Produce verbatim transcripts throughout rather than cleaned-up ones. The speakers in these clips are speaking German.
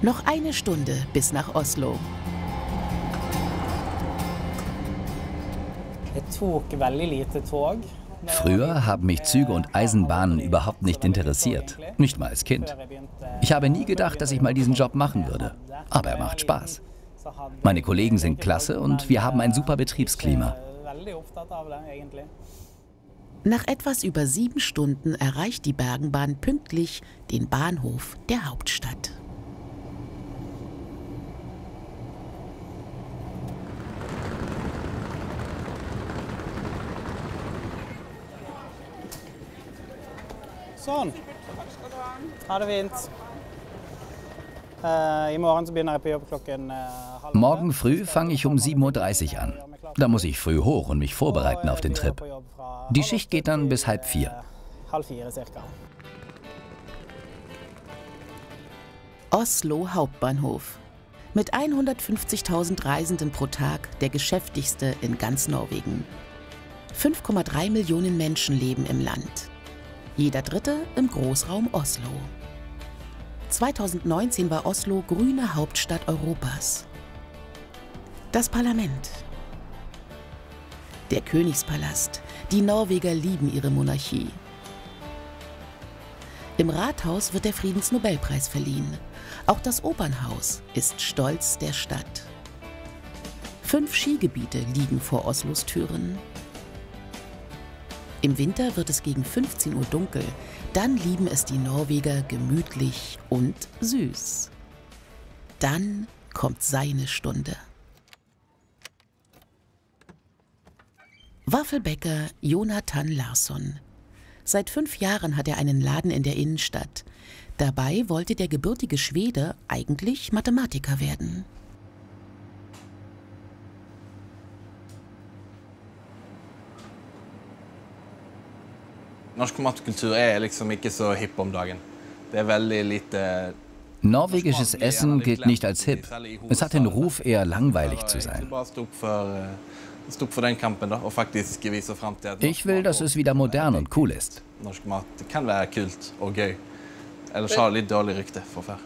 Noch eine Stunde bis nach Oslo. Früher haben mich Züge und Eisenbahnen überhaupt nicht interessiert, nicht mal als Kind. Ich habe nie gedacht, dass ich mal diesen Job machen würde, aber er macht Spaß. Meine Kollegen sind klasse und wir haben ein super Betriebsklima. Nach etwas über sieben Stunden erreicht die Bergenbahn pünktlich den Bahnhof der Hauptstadt. So, ha det fint. Äh, Morgen früh fange ich um sieben Uhr dreißig an. Da muss ich früh hoch und mich vorbereiten auf den Trip. Die Schicht geht dann bis halb vier. Oslo Hauptbahnhof. Mit hundertfünfzigtausend Reisenden pro Tag der geschäftigste in ganz Norwegen. fünf Komma drei Millionen Menschen leben im Land. Jeder Dritte im Großraum Oslo. zweitausendneunzehn war Oslo grüne Hauptstadt Europas. Das Parlament. Der Königspalast. Die Norweger lieben ihre Monarchie. Im Rathaus wird der Friedensnobelpreis verliehen. Auch das Opernhaus ist Stolz der Stadt. Fünf Skigebiete liegen vor Oslos Türen. Im Winter wird es gegen fünfzehn Uhr dunkel. Dann lieben es die Norweger gemütlich und süß. Dann kommt seine Stunde. Waffelbäcker Jonathan Larsson. Seit fünf Jahren hat er einen Laden in der Innenstadt. Dabei wollte der gebürtige Schwede eigentlich Mathematiker werden. Norsk matkultur er liksom ikke så hipp om dagen. Det er veldig lite. Norwegisches Essen gilt nicht als hip. Es hat den Ruf, eher langweilig zu sein. Ich will, dass es wieder modern und cool ist. Norsk mat kan være kult og gøy. Ellers har det litt dårlig rykte for før.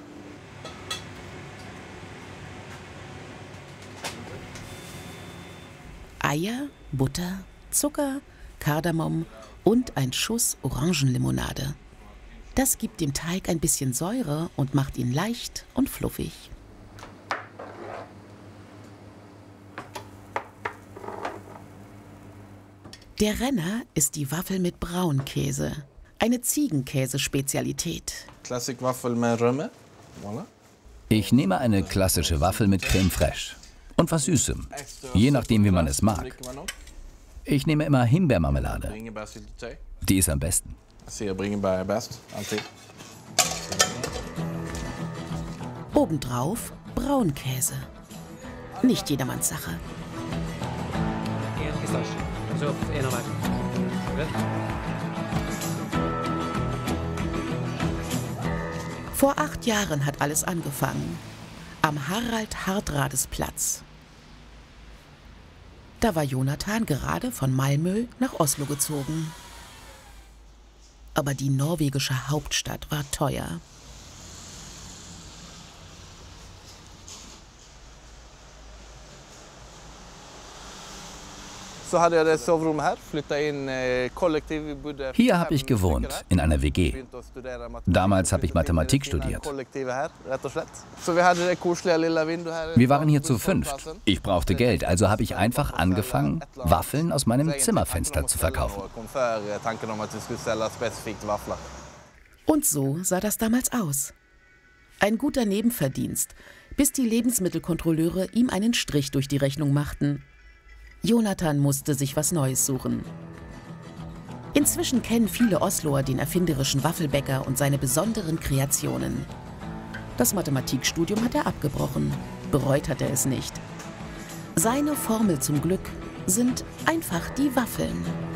Eier, Butter, Zucker, Kardamom und ein Schuss Orangenlimonade. Das gibt dem Teig ein bisschen Säure und macht ihn leicht und fluffig. Der Renner ist die Waffel mit Braunkäse, eine Ziegenkäsespezialität. Klassikwaffel mit Rømme. Ich nehme eine klassische Waffel mit Creme fraiche und was Süßem, je nachdem wie man es mag. Ich nehme immer Himbeermarmelade. Die ist am besten. Obendrauf Braunkäse. Nicht jedermanns Sache. Vor acht Jahren hat alles angefangen. Am Harald-Hardrades-Platz. Da war Jonathan gerade von Malmö nach Oslo gezogen. Aber die norwegische Hauptstadt war teuer. Hier habe ich gewohnt, in einer W G. Damals habe ich Mathematik studiert. Wir waren hier zu fünft. Ich brauchte Geld, also habe ich einfach angefangen, Waffeln aus meinem Zimmerfenster zu verkaufen. Und so sah das damals aus. Ein guter Nebenverdienst, bis die Lebensmittelkontrolleure ihm einen Strich durch die Rechnung machten. Jonathan musste sich was Neues suchen. Inzwischen kennen viele Osloer den erfinderischen Waffelbäcker und seine besonderen Kreationen. Das Mathematikstudium hat er abgebrochen, bereut hat er es nicht. Seine Formel zum Glück sind einfach die Waffeln.